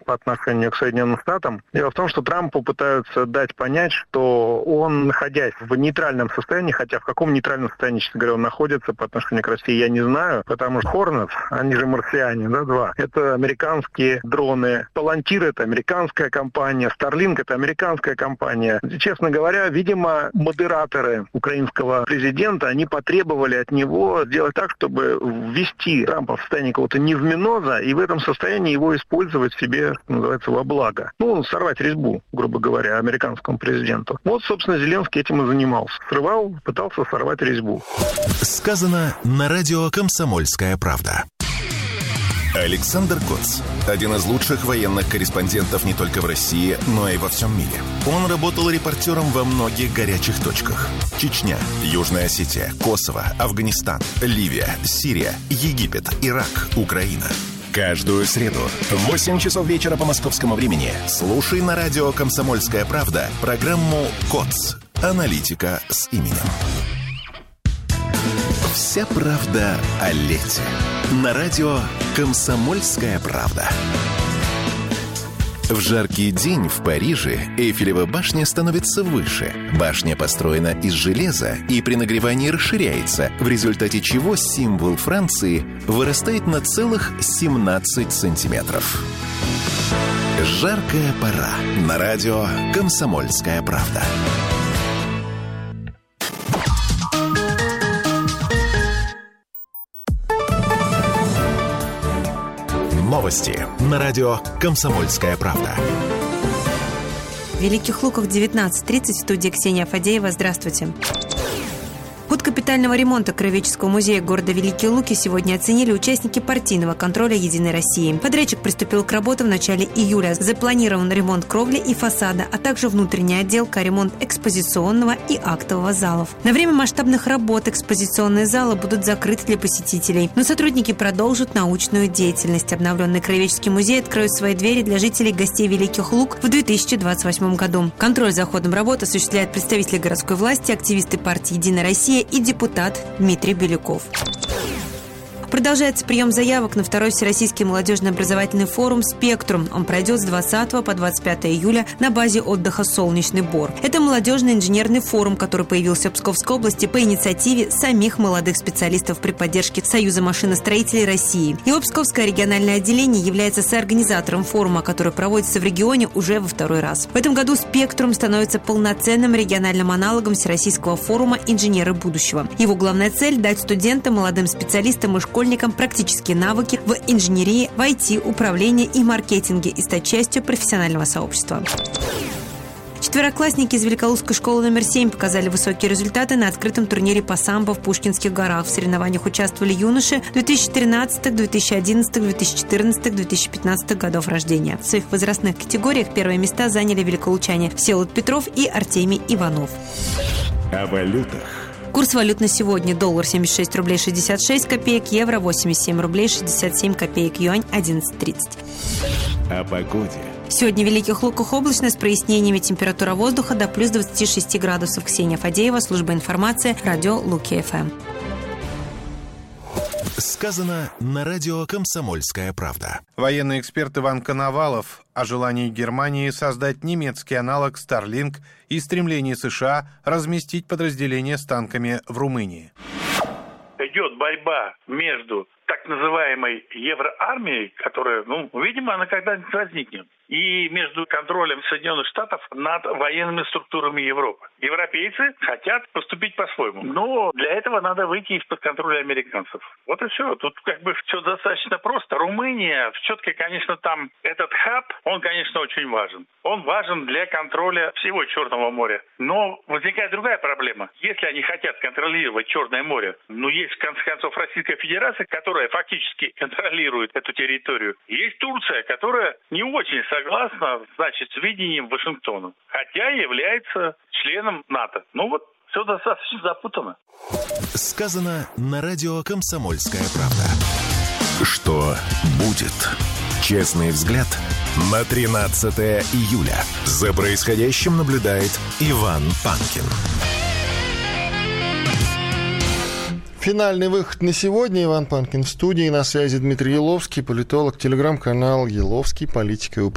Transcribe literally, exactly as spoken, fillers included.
по отношению к Соединенным Штатам. Дело в том, что Трампу пытаются дать понять, что он, находясь в нейтральном состоянии, хотя в каком нейтральном состоянии, честно говоря, он находится по отношению к России, я не знаю, потому что Hornet, они же марсиане, да, два, это американские дроны, Palantir — это американская компания, Starlink — это американская компания. Честно говоря, видимо, модераторы украинского президента, они потребовали от него сделать так, чтобы ввести Трампа в состояние какого-то невменоза и в этом состоянии его использовать себе, что называется, во благо. Ну, сорвать резьбу, грубо говоря, американскому президенту. Вот, собственно, Зеленский этим и занимался. Срывал, пытался сорвать резьбу. Сказано на радио «Комсомольская правда». Александр Коц. Один из лучших военных корреспондентов не только в России, но и во всем мире. Он работал репортером во многих горячих точках. Чечня, Южная Осетия, Косово, Афганистан, Ливия, Сирия, Египет, Ирак, Украина. Каждую среду в восемь часов вечера по московскому времени слушай на радио «Комсомольская правда» программу «Коц. Аналитика с именем». Вся правда о лете. На радио «Комсомольская правда». В жаркий день в Париже Эйфелева башня становится выше. Башня построена из железа и при нагревании расширяется, в результате чего символ Франции вырастает на целых семнадцать сантиметров. Жаркая пора. На радио «Комсомольская правда». Новости на радио «Комсомольская правда». В Великих Луках девятнадцать тридцать, в студии Ксения Фадеева. Здравствуйте. Ход капитального ремонта Краеведческого музея города Великие Луки сегодня оценили участники партийного контроля «Единой России». Подрядчик приступил к работе в начале июля. Запланирован ремонт кровли и фасада, а также внутренняя отделка, ремонт экспозиционного и актового залов. На время масштабных работ экспозиционные залы будут закрыты для посетителей, но сотрудники продолжат научную деятельность. Обновленный Краеведческий музей откроет свои двери для жителей и гостей Великих Лук в две тысячи двадцать восьмом году. Контроль за ходом работы осуществляют представители городской власти, активисты партии «Единая Россия» и депутат Дмитрий Беляков. Продолжается прием заявок на второй Всероссийский молодежный образовательный форум «Спектрум». Он пройдет с двадцатого по двадцать пятое июля на базе отдыха «Солнечный Бор». Это молодежный инженерный форум, который появился в Псковской области по инициативе самих молодых специалистов при поддержке Союза машиностроителей России. Его Псковское региональное отделение является соорганизатором форума, который проводится в регионе уже во второй раз. В этом году «Спектрум» становится полноценным региональным аналогом Всероссийского форума «Инженеры будущего». Его главная цель – дать студентам, молодым специалистам и школьникам практические навыки в инженерии, в ай ти, управлении и маркетинге и стать частью профессионального сообщества. Четвероклассники из Великолукской школы номер семь показали высокие результаты на открытом турнире по самбо в Пушкинских горах. В соревнованиях участвовали юноши две тысячи тринадцатого, две тысячи одиннадцатого, две тысячи четырнадцатого, две тысячи пятнадцатого годов рождения. В своих возрастных категориях первые места заняли великолучане Всеволод Петров и Артемий Иванов. О валютах. Курс валют на сегодня: доллар семьдесят шесть рублей шестьдесят шесть копеек, евро восемьдесят семь рублей шестьдесят семь копеек, юань одиннадцать тридцать. О погоде. Сегодня в Великих Луках облачно, с прояснениями, температура воздуха до плюс двадцати шести градусов. Ксения Фадеева, служба информации, радио Луки-ФМ. Сказано на радио «Комсомольская правда». Военный эксперт Иван Коновалов о желании Германии создать немецкий аналог Starlink и стремлении США разместить подразделения с танками в Румынии. Идет борьба между так называемой евроармией, которая, ну, видимо, она когда-нибудь возникнет, и между контролем Соединенных Штатов над военными структурами Европы. Европейцы хотят поступить по-своему, но для этого надо выйти из-под контроля американцев. Вот и все. Тут как бы все достаточно просто. Румыния, все-таки, конечно, там этот хаб, он, конечно, очень важен. Он важен для контроля всего Черного моря. Но возникает другая проблема. Если они хотят контролировать Черное море, ну, есть, в конце концов, Российская Федерация, которая фактически контролирует эту территорию. Есть Турция, которая не очень согласна, значит, с видением Вашингтона, хотя является членом НАТО. Ну вот, все достаточно запутанно. Сказано на радио «Комсомольская правда». Что будет? Честный взгляд на тринадцатое июля. За происходящим наблюдает Иван Панкин. Финальный выход на сегодня. Иван Панкин в студии. На связи Дмитрий Еловский, политолог, телеграм-канал «Еловский. Политика и